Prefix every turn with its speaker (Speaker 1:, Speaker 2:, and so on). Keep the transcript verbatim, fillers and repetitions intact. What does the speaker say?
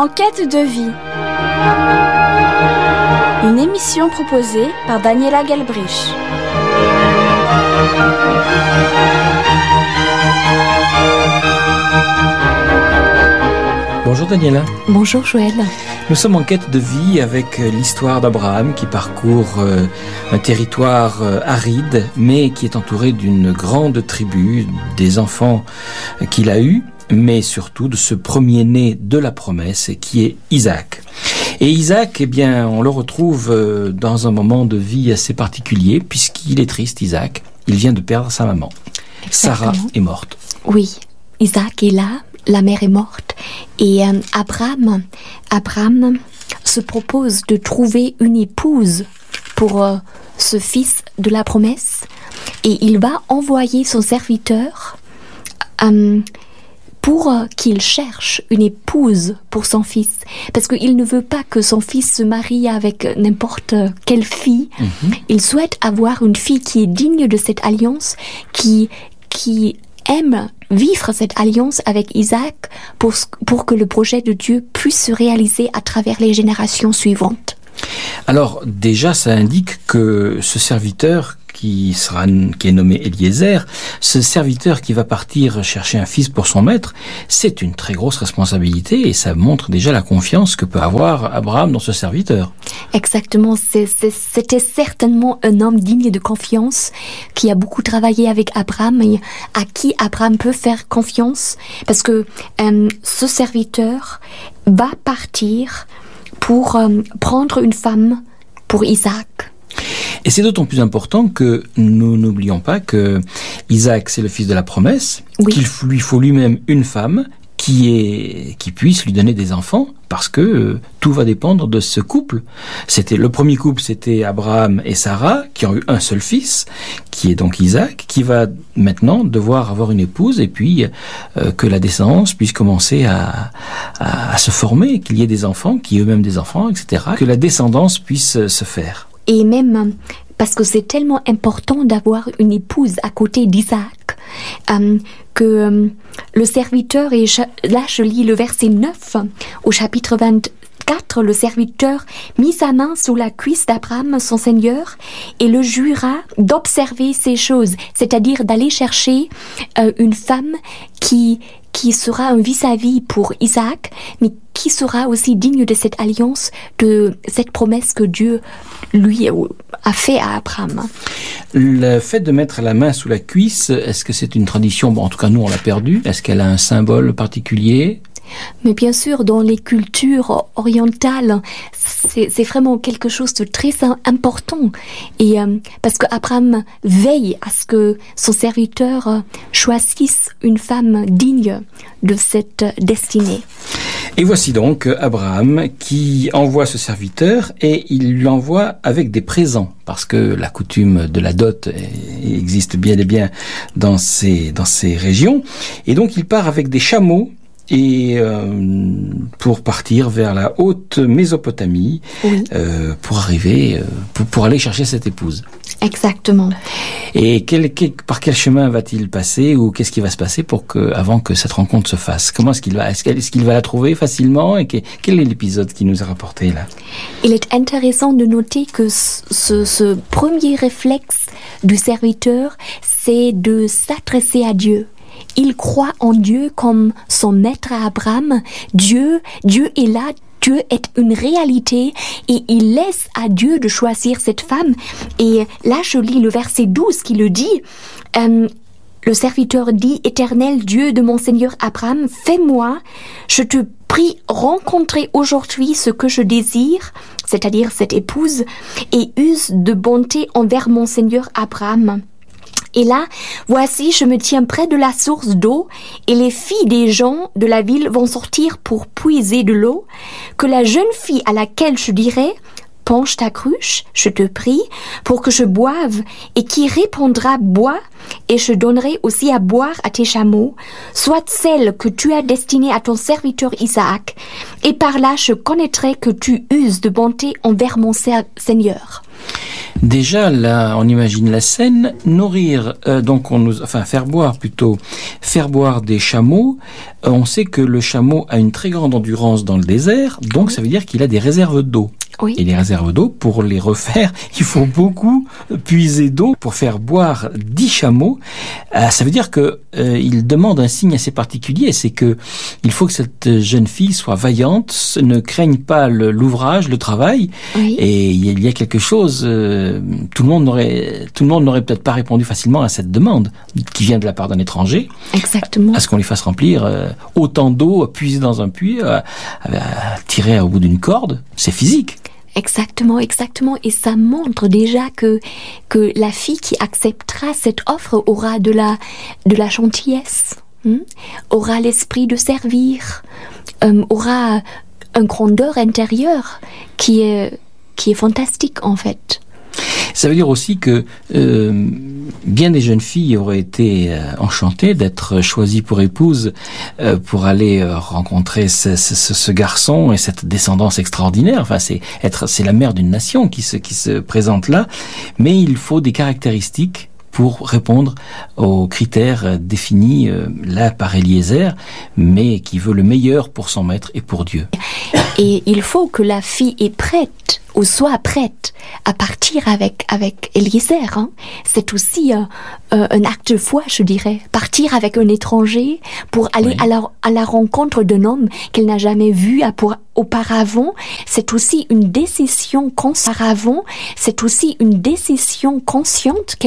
Speaker 1: En quête de vie. Une émission proposée par Daniela Galbrich.
Speaker 2: Bonjour Daniela.
Speaker 3: Bonjour Joël.
Speaker 2: Nous sommes en quête de vie avec l'histoire d'Abraham qui parcourt euh, un territoire euh, aride mais qui est entouré d'une grande tribu, des enfants qu'il a eus, mais surtout de ce premier-né de la promesse qui est Isaac. Et Isaac, eh bien, on le retrouve euh, dans un moment de vie assez particulier puisqu'il est triste, Isaac. Il vient de perdre sa maman.
Speaker 3: Exactement.
Speaker 2: Sarah est morte.
Speaker 3: Oui, Isaac est là, la mère est morte. Et euh, Abraham, Abraham se propose de trouver une épouse pour euh, ce fils de la promesse. Et il va envoyer son serviteur euh, pour euh, qu'il cherche une épouse pour son fils. Parce qu'il ne veut pas que son fils se marie avec n'importe quelle fille. Mm-hmm. Il souhaite avoir une fille qui est digne de cette alliance, qui, qui aime vivre cette alliance avec Isaac pour, pour que le projet de Dieu puisse se réaliser à travers les générations suivantes.
Speaker 2: Alors déjà, ça indique que ce serviteur qui sera qui est nommé Eliezer, ce serviteur qui va partir chercher un fils pour son maître, c'est une très grosse responsabilité et ça montre déjà la confiance que peut avoir Abraham dans ce serviteur.
Speaker 3: Exactement, c'est, c'est, c'était certainement un homme digne de confiance qui a beaucoup travaillé avec Abraham et à qui Abraham peut faire confiance parce que euh, ce serviteur va partir pour euh, prendre une femme pour Isaac.
Speaker 2: Et c'est d'autant plus important que nous n'oublions pas que Isaac, c'est le fils de la promesse, oui. Qu'il lui faut lui-même une femme qui est, qui puisse lui donner des enfants, parce que euh, tout va dépendre de ce couple. C'était le premier couple, c'était Abraham et Sarah, qui ont eu un seul fils, qui est donc Isaac, qui va maintenant devoir avoir une épouse, et puis euh, que la descendance puisse commencer à, à, à se former, qu'il y ait des enfants, qui eux-mêmes des enfants, et cetera, que la descendance puisse se faire.
Speaker 3: Et même parce que c'est tellement important d'avoir une épouse à côté d'Isaac, euh, que euh, le serviteur, et je, là je lis le verset neuf au chapitre vingt-quatre, le serviteur mit sa main sous la cuisse d'Abraham, son seigneur, et le jura d'observer ces choses, c'est-à-dire d'aller chercher euh, une femme qui, qui sera un vis-à-vis pour Isaac, mais qui sera aussi digne de cette alliance, de cette promesse que Dieu lui a fait à Abraham.
Speaker 2: Le fait de mettre la main sous la cuisse, est-ce que c'est une tradition? Bon, en tout cas, nous, on l'a perdue. Est-ce qu'elle a un symbole particulier?
Speaker 3: Mais bien sûr, dans les cultures orientales, c'est, c'est vraiment quelque chose de très important. Et euh, parce que Abraham veille à ce que son serviteur euh, choisisse une femme digne de cette destinée.
Speaker 2: Et voici donc Abraham qui envoie ce serviteur et il l'envoie avec des présents parce que la coutume de la dot existe bien et bien dans ces, dans ces régions. Et donc il part avec des chameaux et euh, pour partir vers la haute Mésopotamie, oui. euh, pour arriver, euh, pour, pour aller chercher cette épouse.
Speaker 3: Exactement.
Speaker 2: Et quel, quel, par quel chemin va-t-il passer ou qu'est-ce qui va se passer pour que, avant que cette rencontre se fasse? Comment est-ce qu'il va, est-ce, est-ce qu'il va la trouver facilement et que, quel est l'épisode qui nous a rapporté là?
Speaker 3: Il est intéressant de noter que ce, ce premier réflexe du serviteur, c'est de s'adresser à Dieu. Il croit en Dieu comme son maître à Abraham. Dieu, Dieu est là, Dieu est une réalité et il laisse à Dieu de choisir cette femme. Et là, je lis le verset douze qui le dit. Euh, le serviteur dit, « Éternel Dieu de mon Seigneur Abraham, fais-moi, je te prie, rencontrer aujourd'hui ce que je désire, c'est-à-dire cette épouse, et use de bonté envers mon Seigneur Abraham. » Et là, voici, je me tiens près de la source d'eau, et les filles des gens de la ville vont sortir pour puiser de l'eau, que la jeune fille à laquelle je dirai, penche ta cruche, je te prie, pour que je boive, et qui répondra, bois, et je donnerai aussi à boire à tes chameaux, soit celle que tu as destinée à ton serviteur Isaac, et par là je connaîtrai que tu uses de bonté envers mon Seigneur.
Speaker 2: Déjà, là, on imagine la scène, nourrir, euh, donc on nous, enfin faire boire plutôt, faire boire des chameaux. Euh, on sait que le chameau a une très grande endurance dans le désert, donc ça veut dire qu'il a des réserves d'eau.
Speaker 3: Oui.
Speaker 2: Et les réserves d'eau, pour les refaire, il faut beaucoup puiser d'eau pour faire boire dix chameaux. Euh, ça veut dire que euh, il demande un signe assez particulier, c'est que il faut que cette jeune fille soit vaillante, ne craigne pas le, l'ouvrage, le travail.
Speaker 3: Oui.
Speaker 2: Et il y a quelque chose, euh, tout le monde n'aurait, tout le monde n'aurait peut-être pas répondu facilement à cette demande qui vient de la part d'un étranger.
Speaker 3: Exactement.
Speaker 2: À ce qu'on lui fasse remplir euh, autant d'eau, puiser dans un puits, euh, euh, tirer au bout d'une corde, c'est physique.
Speaker 3: Exactement, exactement. Et ça montre déjà que, que la fille qui acceptera cette offre aura de la, de la gentillesse, hein, aura l'esprit de servir, euh, aura une grandeur intérieure qui est, qui est fantastique en fait.
Speaker 2: Ça veut dire aussi que euh, bien des jeunes filles auraient été euh, enchantées d'être choisies pour épouse euh, pour aller euh, rencontrer ce, ce, ce garçon et cette descendance extraordinaire. Enfin, c'est être, c'est la mère d'une nation qui se qui se présente là. Mais il faut des caractéristiques pour répondre aux critères définis euh, là par Eliezer, mais qui veut le meilleur pour son maître et pour Dieu.
Speaker 3: Et il faut que la fille est prête ou soit prête à partir avec avec Eliezer. Hein. C'est aussi euh, euh, un acte de foi, je dirais. Partir avec un étranger pour aller oui. à, la, à la rencontre d'un homme qu'elle n'a jamais vu pour, auparavant. C'est aussi une décision consciente. C'est aussi une décision consciente.